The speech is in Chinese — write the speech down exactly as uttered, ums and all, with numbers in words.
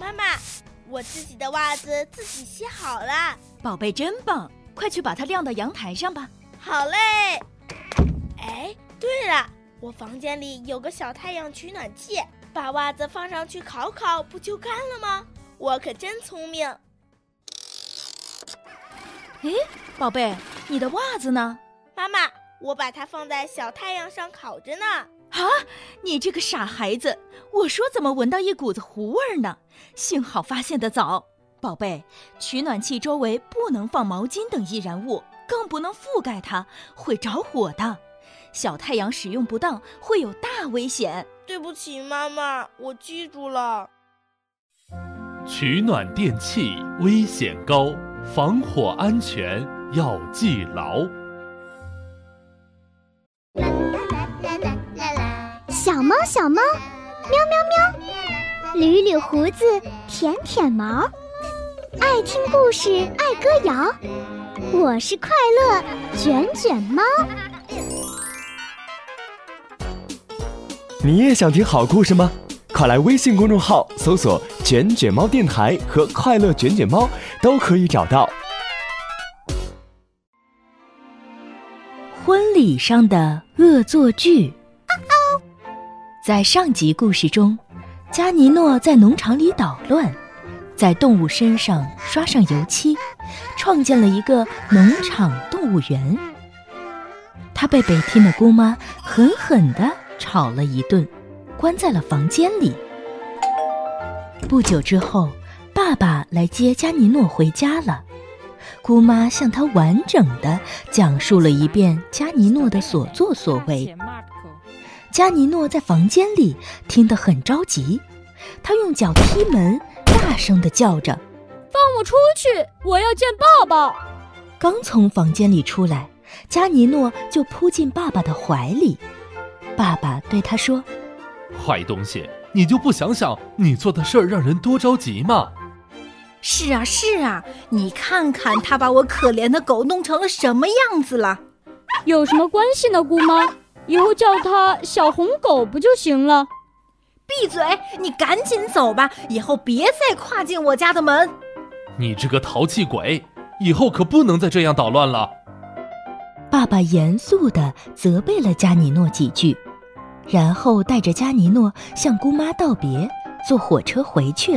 妈妈，我自己的袜子自己洗好了。 宝贝真棒，快去把它晾到阳台上吧。 好嘞。哎，对了，我房间里有个小太阳取暖器，把袜子放上去烤烤，不就干了吗？我可真聪明。 诶，宝贝，你的袜子呢？ 妈妈，我把它放在小太阳上烤着呢。 啊，你这个傻孩子，我说怎么闻到一股子糊味呢？幸好发现得早。宝贝，取暖器周围不能放毛巾等易燃物，更不能覆盖它，会着火的。小太阳使用不当会有大危险。 对不起妈妈，我记住了。 取暖电器危险高，防火安全要记牢。 小猫小猫，喵喵喵，捋捋胡子，舔舔毛，爱听故事，爱歌谣。我是快乐卷卷猫。 你也想听好故事吗？快来微信公众号搜索卷卷猫电台和快乐卷卷猫，都可以找到。 婚礼上的恶作剧。在上集故事中，加尼诺在农场里捣乱，在动物身上刷上油漆，创建了一个农场动物园。他被北汀的姑妈狠狠地吵了一顿，关在了房间里。不久之后，爸爸来接加尼诺回家了。姑妈向他完整地讲述了一遍加尼诺的所作所为。加尼诺在房间里听得很着急，他用脚踢门，大声地叫着：“ 放我出去，我要见爸爸！” 刚从房间里出来，加尼诺就扑进爸爸的怀里。爸爸对他说：“ 坏东西，你就不想想你做的事儿让人多着急吗？” 是啊是啊，你看看他把我可怜的狗弄成了什么样子了。 有什么关系呢，姑妈？以后叫它小红狗不就行了？ 闭嘴，你赶紧走吧，以后别再跨进我家的门。 你这个淘气鬼，以后可不能再这样捣乱了。 爸爸严肃地责备了加尼诺几句，然后带着加尼诺向姑妈道别，坐火车回去了。